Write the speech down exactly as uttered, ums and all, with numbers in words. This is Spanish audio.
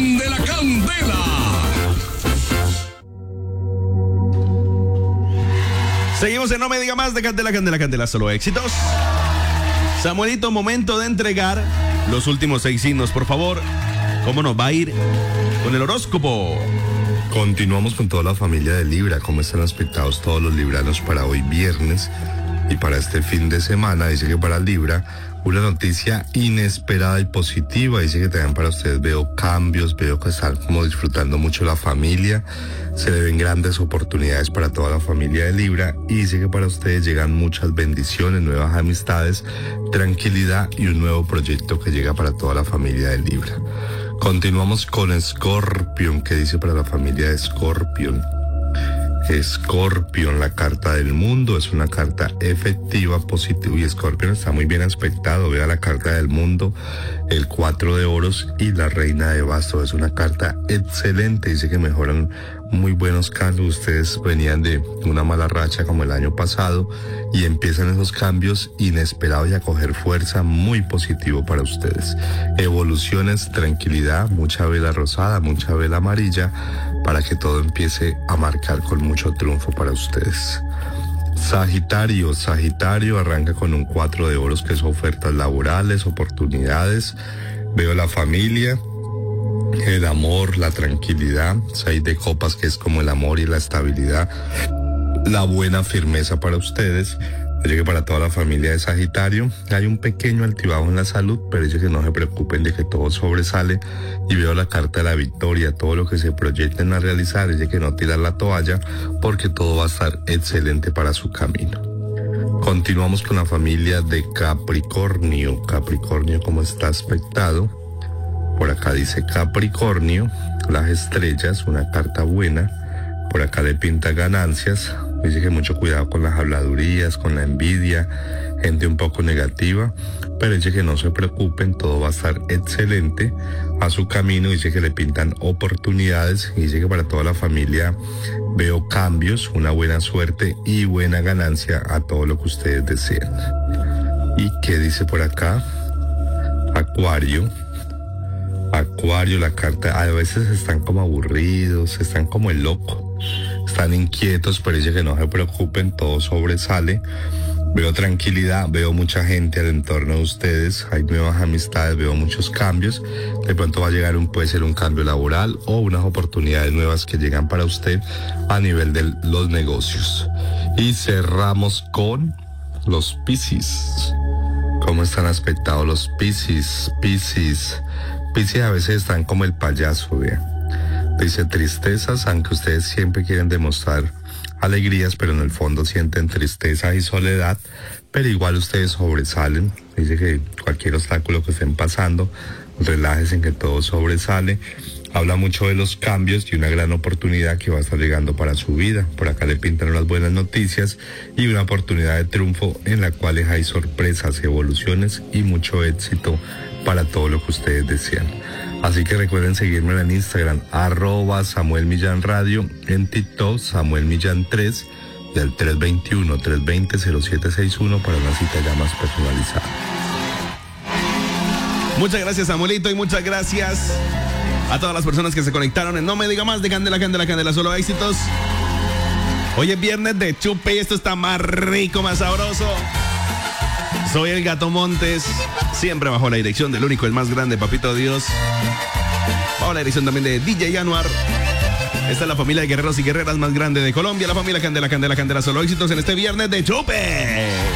Candela, Candela. Seguimos en No Me Diga Más de Candela, Candela, Candela, solo éxitos. Samuelito, momento de entregar los últimos seis signos, por favor. ¿Cómo nos va a ir con el horóscopo? Continuamos con toda la familia de Libra. ¿Cómo están aspectados todos los libranos para hoy viernes y para este fin de semana? Dice que para Libra, una noticia inesperada y positiva. Dice que también para ustedes veo cambios, veo que están como disfrutando mucho la familia. Se le ven grandes oportunidades para toda la familia de Libra. Y dice que para ustedes llegan muchas bendiciones, nuevas amistades, tranquilidad y un nuevo proyecto que llega para toda la familia de Libra. Continuamos con Scorpion. ¿Qué dice para la familia de Scorpion? Scorpion, la carta del mundo, es una carta efectiva, positiva, y Scorpion está muy bien aspectado. Vea la carta del mundo, el cuatro de oros y la reina de bastos. Es una carta excelente. Dice que mejoran muy buenos cambios. Ustedes venían de una mala racha como el año pasado y empiezan esos cambios inesperados y a coger fuerza, muy positivo para ustedes. Evoluciones, tranquilidad, mucha vela rosada, mucha vela amarilla, para que todo empiece a marcar con mucho triunfo para ustedes. Sagitario, Sagitario arranca con un cuatro de oros, que es ofertas laborales, oportunidades. Veo la familia, el amor, la tranquilidad. Seis de copas, que es como el amor y la estabilidad, la buena firmeza para ustedes. Dice que para toda la familia de Sagitario hay un pequeño altibajo en la salud, pero dice que no se preocupen, de que todo sobresale. Y veo la carta de la victoria, todo lo que se proyecten a realizar. Dice que no tirar la toalla, porque todo va a estar excelente para su camino. Continuamos con la familia de Capricornio. Capricornio, ¿cómo está aspectado? Por acá dice Capricornio, las estrellas, una carta buena. Por acá le pinta ganancias. Dice que mucho cuidado con las habladurías, con la envidia, gente un poco negativa, pero dice que no se preocupen, todo va a estar excelente a su camino. Dice que le pintan oportunidades y dice que para toda la familia veo cambios, una buena suerte y buena ganancia a todo lo que ustedes desean. ¿Y qué dice por acá? Acuario. Acuario, la carta, a veces están como aburridos, están como el loco, están inquietos, pero dice que no se preocupen, todo sobresale. Veo tranquilidad, veo mucha gente al entorno de ustedes, hay nuevas amistades, veo muchos cambios. De pronto va a llegar un, puede ser un cambio laboral o unas oportunidades nuevas que llegan para usted a nivel de los negocios. Y cerramos con los Piscis. ¿Cómo están aspectados los Piscis? Piscis. Piscis a veces están como el payaso, vean. Dice tristezas, aunque ustedes siempre quieren demostrar alegrías, pero en el fondo sienten tristeza y soledad, pero igual ustedes sobresalen. Dice que cualquier obstáculo que estén pasando, relájense, en que todo sobresale. Habla mucho de los cambios y una gran oportunidad que va a estar llegando para su vida. Por acá le pintan unas buenas noticias y una oportunidad de triunfo en la cual hay sorpresas, evoluciones y mucho éxito para todo lo que ustedes desean. Así que recuerden seguirme en Instagram, arroba Samuel Millán Radio, en TikTok, Samuel Millán tres, y al tres dos uno, tres dos cero, cero siete seis uno para una cita ya más personalizada. Muchas gracias, Samuelito, y muchas gracias a todas las personas que se conectaron en No Me Diga Más de Candela, Candela, Candela, solo éxitos. Hoy es viernes de chupe y esto está más rico, más sabroso. Soy el Gato Montes, siempre bajo la dirección del único, el más grande, Papito Dios. Bajo la dirección también de D J Anuar. Esta es la familia de guerreros y guerreras más grande de Colombia, la familia Candela, Candela, Candela, solo éxitos en este viernes de chupe.